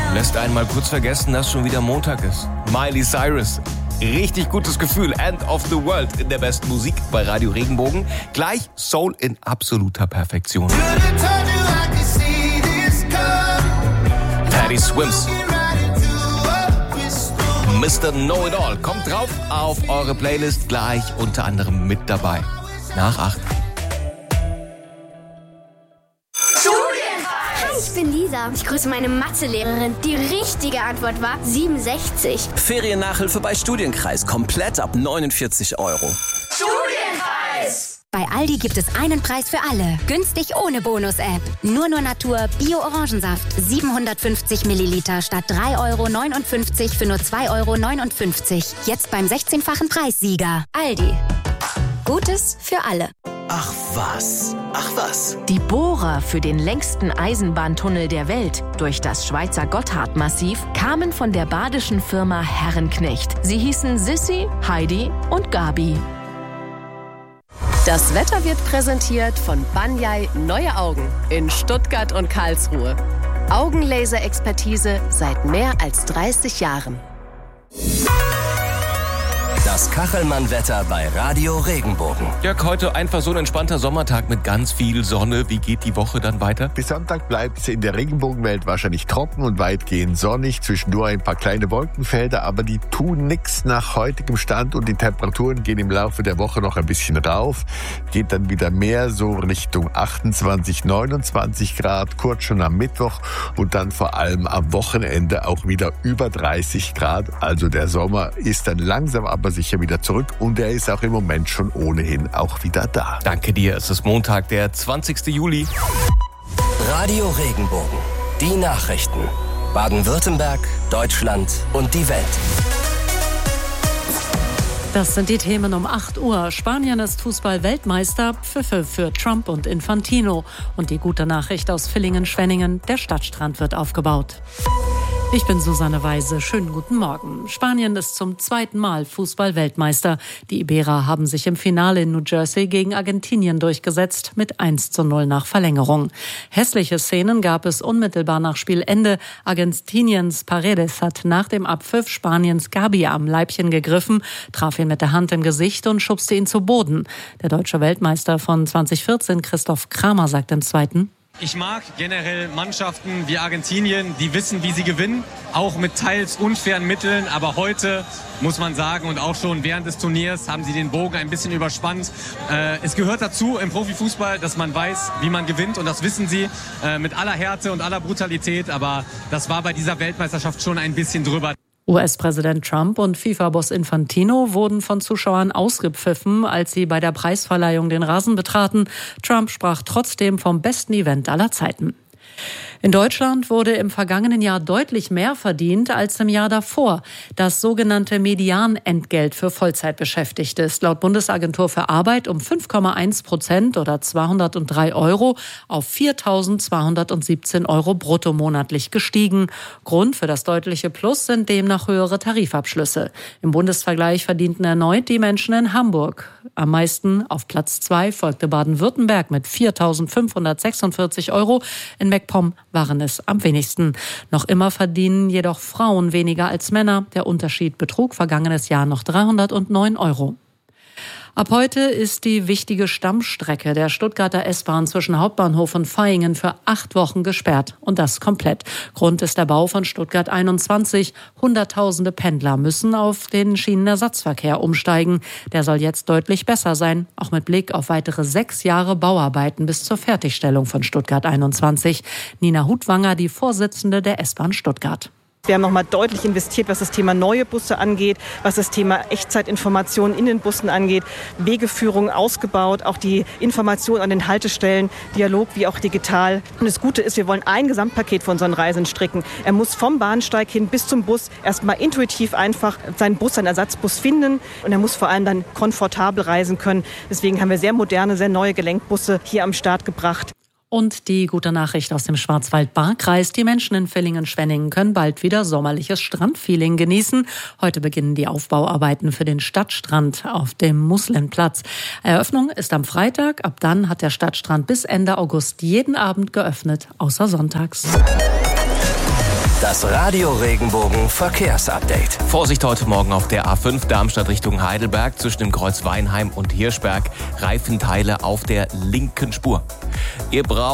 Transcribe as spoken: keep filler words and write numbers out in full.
Lässt einen mal kurz vergessen, dass schon wieder Montag ist. Miley Cyrus. Richtig gutes Gefühl. End of the World in der besten Musik bei Radio Regenbogen. Gleich Soul in absoluter Perfektion. Paddy Swims. Mister Know-It-All kommt drauf auf eure Playlist, gleich unter anderem mit dabei. Nach acht. Ich bin Lisa. Ich grüße meine Mathelehrerin. Die richtige Antwort war siebenundsechzig. Feriennachhilfe bei Studienkreis. Komplett ab neunundvierzig Euro. Studienpreis! Bei Aldi gibt es einen Preis für alle. Günstig ohne Bonus-App. Nur nur Natur Bio-Orangensaft. siebenhundertfünfzig Milliliter statt drei Euro neunundfünfzig für nur zwei Euro neunundfünfzig. Jetzt beim sechzehnfachen Preissieger. Aldi. Gutes für alle. Ach was, ach was. Die Bohrer für den längsten Eisenbahntunnel der Welt durch das Schweizer Gotthardmassiv kamen von der badischen Firma Herrenknecht. Sie hießen Sissi, Heidi und Gabi. Das Wetter wird präsentiert von Banyai Neue Augen in Stuttgart und Karlsruhe. Augenlaser-Expertise seit mehr als dreißig Jahren. Das Kachelmann-Wetter bei Radio Regenbogen. Jörg, heute einfach so ein entspannter Sommertag mit ganz viel Sonne. Wie geht die Woche dann weiter? Bis Sonntag bleibt es in der Regenbogenwelt wahrscheinlich trocken und weitgehend sonnig. Zwischendurch ein paar kleine Wolkenfelder, aber die tun nichts nach heutigem Stand und die Temperaturen gehen im Laufe der Woche noch ein bisschen rauf. Geht dann wieder mehr so Richtung achtundzwanzig, neunundzwanzig Grad, kurz schon am Mittwoch und dann vor allem am Wochenende auch wieder über dreißig Grad. Also der Sommer ist dann langsam aber sicher wieder zurück und er ist auch im Moment schon ohnehin auch wieder da. Danke dir, es ist Montag, der zwanzigsten Juli. Radio Regenbogen. Die Nachrichten. Baden-Württemberg, Deutschland und die Welt. Das sind die Themen um acht Uhr. Spanien ist Fußball-Weltmeister. Pfiffe für Trump und Infantino. Und die gute Nachricht aus Villingen-Schwenningen. Der Stadtstrand wird aufgebaut. Ich bin Susanne Weise. Schönen guten Morgen. Spanien ist zum zweiten Mal Fußball-Weltmeister. Die Iberer haben sich im Finale in New Jersey gegen Argentinien durchgesetzt mit eins zu null nach Verlängerung. Hässliche Szenen gab es unmittelbar nach Spielende. Argentiniens Paredes hat nach dem Abpfiff Spaniens Gabi am Leibchen gegriffen, traf ihn mit der Hand im Gesicht und schubste ihn zu Boden. Der deutsche Weltmeister von zwanzig vierzehn, Christoph Kramer, sagt im Zweiten: Ich mag generell Mannschaften wie Argentinien, die wissen, wie sie gewinnen, auch mit teils unfairen Mitteln. Aber heute muss man sagen, und auch schon während des Turniers haben sie den Bogen ein bisschen überspannt. Äh, es gehört dazu im Profifußball, dass man weiß, wie man gewinnt. Und das wissen sie äh, mit aller Härte und aller Brutalität. Aber das war bei dieser Weltmeisterschaft schon ein bisschen drüber. U S-Präsident Trump und FIFA-Boss Infantino wurden von Zuschauern ausgepfiffen, als sie bei der Preisverleihung den Rasen betraten. Trump sprach trotzdem vom besten Event aller Zeiten. In Deutschland wurde im vergangenen Jahr deutlich mehr verdient als im Jahr davor. Das sogenannte Medianentgelt für Vollzeitbeschäftigte ist laut Bundesagentur für Arbeit um fünf Komma eins Prozent oder zweihundertdrei Euro auf viertausendzweihundertsiebzehn Euro brutto monatlich gestiegen. Grund für das deutliche Plus sind demnach höhere Tarifabschlüsse. Im Bundesvergleich verdienten erneut die Menschen in Hamburg. Am meisten auf Platz zwei folgte Baden-Württemberg mit viertausendfünfhundertsechsundvierzig Euro. In MacPom waren es am wenigsten. Noch immer verdienen jedoch Frauen weniger als Männer. Der Unterschied betrug vergangenes Jahr noch dreihundertneun Euro. Ab heute ist die wichtige Stammstrecke der Stuttgarter S-Bahn zwischen Hauptbahnhof und Vaihingen für acht Wochen gesperrt. Und das komplett. Grund ist der Bau von Stuttgart einundzwanzig. Hunderttausende Pendler müssen auf den Schienenersatzverkehr umsteigen. Der soll jetzt deutlich besser sein, auch mit Blick auf weitere sechs Jahre Bauarbeiten bis zur Fertigstellung von Stuttgart einundzwanzig. Nina Hutwanger, die Vorsitzende der S-Bahn Stuttgart. Wir haben nochmal deutlich investiert, was das Thema neue Busse angeht, was das Thema Echtzeitinformationen in den Bussen angeht, Wegeführung ausgebaut, auch die Information an den Haltestellen, Dialog wie auch digital. Und das Gute ist, wir wollen ein Gesamtpaket für unseren Reisenden stricken. Er muss vom Bahnsteig hin bis zum Bus erstmal intuitiv einfach seinen Bus, seinen Ersatzbus finden und er muss vor allem dann komfortabel reisen können. Deswegen haben wir sehr moderne, sehr neue Gelenkbusse hier am Start gebracht. Und die gute Nachricht aus dem Schwarzwald-Baar-Kreis. Die Menschen in Villingen-Schwenningen können bald wieder sommerliches Strandfeeling genießen. Heute beginnen die Aufbauarbeiten für den Stadtstrand auf dem Muslenplatz. Eröffnung ist am Freitag. Ab dann hat der Stadtstrand bis Ende August jeden Abend geöffnet, außer sonntags. Das Radio Regenbogen Verkehrsupdate. Vorsicht heute Morgen auf der A fünf Darmstadt Richtung Heidelberg zwischen dem Kreuz Weinheim und Hirschberg. Reifenteile auf der linken Spur. Ihr braucht